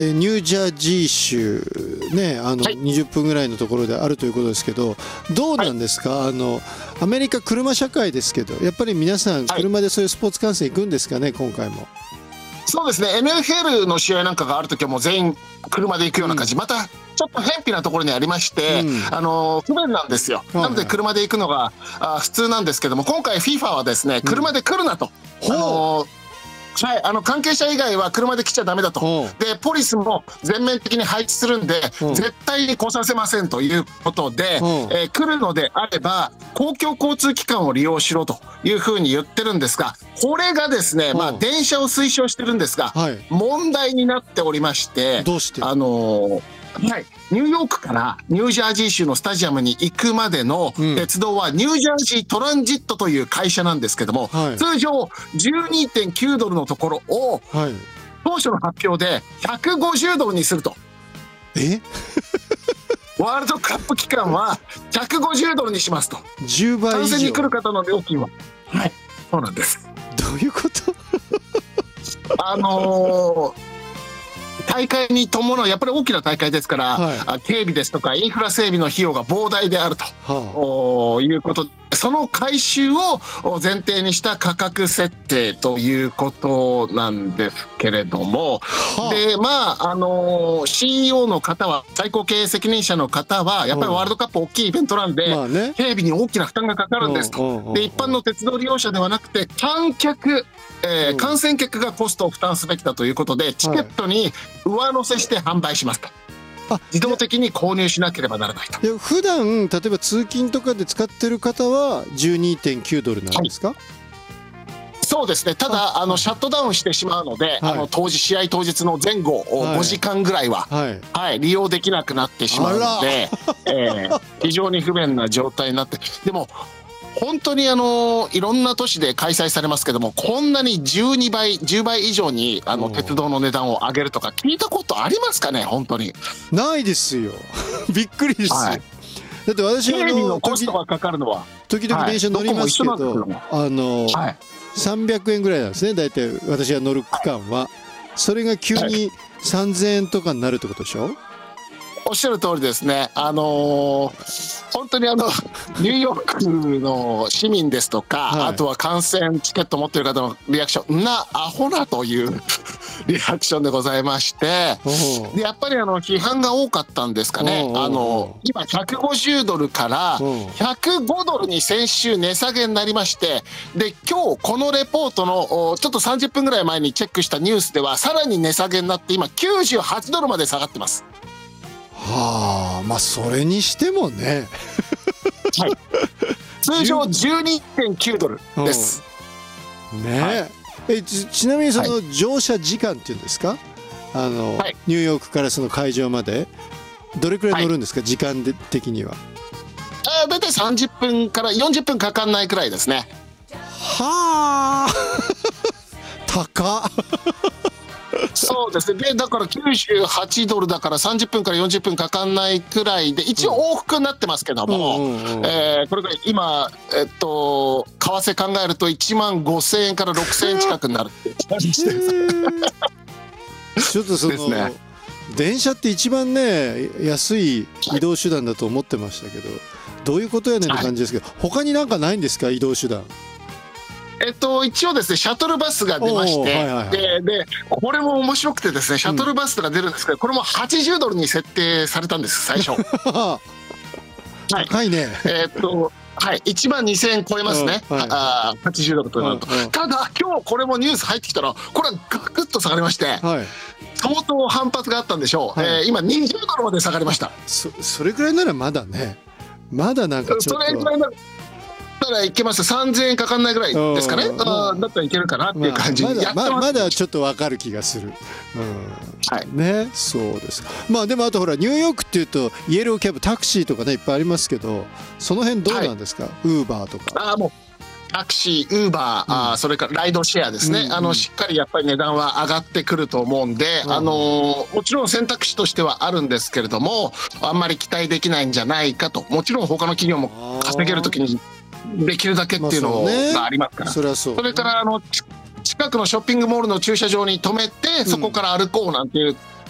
ニュージャージー州ね、 はい、 20分ぐらいのところであるということですけど、どうなんですか、はい、アメリカ車社会ですけど、やっぱり皆さん車でそういうスポーツ観戦行くんですかね、今回も。 そうですね、NFL の試合なんかがあるときはもう全員車で行くような感じ、またちょっと偏僻なところにありまして、不便なんですよ。なので車で行くのが普通なんですけども、今回 FIFA はですね、車で来るなと。はい、関係者以外は車で来ちゃダメだと。でポリスも全面的に配置するんで、絶対に来させませんということで、来るのであれば公共交通機関を利用しろというふうに言ってるんですが、これがですね、電車を推奨してるんですが、問題になっておりまして、 どうしてはい、ニューヨークからニュージャージー州のスタジアムに行くまでの鉄道はニュージャージートランジットという会社なんですけども、通常 12.9 ドルのところを当初の発表で150ドルにすると。ワールドカップ期間は150ドルにしますと。 10倍以上。 観戦に来る方の料金は、はい、そうなんです。 どういうこと大会に伴うやっぱり大きな大会ですから、警備ですとかインフラ整備の費用が膨大であると、いうことで、その回収を前提にした価格設定ということなんですけれども、でCEO の方は、最高経営責任者の方はやっぱりワールドカップ大きいイベントなんで、警備に大きな負担がかかるんですと。で一般の鉄道利用者ではなくて観客、観戦客がコストを負担すべきだということで、チケットに上乗せして販売しますと。自動的に購入しなければならないと。 普段例えば通勤とかで使ってる方は 12.9 ドルなんですか？ そうですね。ただシャットダウンしてしまうので、試合当日の前後5時間ぐらいは、利用できなくなってしまうので、非常に不便な状態になって、でも本当にいろんな都市で開催されますけども、こんなに12倍10倍以上に鉄道の値段を上げるとか聞いたことありますかね？本当にないですよびっくりですよ、だって私警備のコストがかかるのは時々電車乗りますけど、300円ぐらいなんですね、大体私が乗る区間は。それが急に3000円とかになるってことでしょ？ おっしゃる通りですね。本当にニューヨークの市民ですとか、あとは観戦チケット持ってる方のリアクション、アホなというリアクションでございまして、でやっぱり批判が多かったんですかね。今150ドルから105ドルに先週値下げになりまして、で今日このレポートのちょっと30分ぐらい前にチェックしたニュースではさらに値下げになって今98ドルまで下がってます。 それにしてもね通常 12.9 ドルです。 ちなみにその乗車時間っていうんですか、ニューヨークからその会場までどれくらい乗るんですか、時間的には。 だいたい30分から40分かかんないくらいですね。 高っそうですね。でだから98ドルだから30分から40分かかんないくらいで、一応往復になってますけども、これが今為替考えると1万5000円から6000円近くになるって感じです。 ちょっと電車って一番ね安い移動手段だと思ってましたけど、どういうことやねんって感じですけど、他になんかないんですか、移動手段。 一応ですね、シャトルバスが出まして、でこれも面白くてですね、シャトルバスが出るんですけど、これも80ドルに設定されたんです、最初。 高いね。 1万2000円超えますね、80ドルとなると。ただ今日これもニュース入ってきたら、これはガクッと下がりまして、相当反発があったんでしょう。今20ドルまで下がりました。 それくらいならまだね、まだなんかちょっとそれぐらいだったらいけます。3000円かかんないぐらいですかね。だったらいけるかなっていう感じ。 まだちょっと分かる気がする。ね、そうですか。でもあとほらニューヨークっていうとイエローキャブ、タクシーとかねいっぱいありますけど、その辺どうなんですか、ウーバーとか。 もうタクシー、ウーバー、それからライドシェアですね、しっかりやっぱり値段は上がってくると思うんで、もちろん選択肢としてはあるんですけれども、あんまり期待できないんじゃないかと。もちろん他の企業も稼げるときにできるだけっていうのがありますから、それから近くのショッピングモールの駐車場に止めて、そこから歩こうなんていう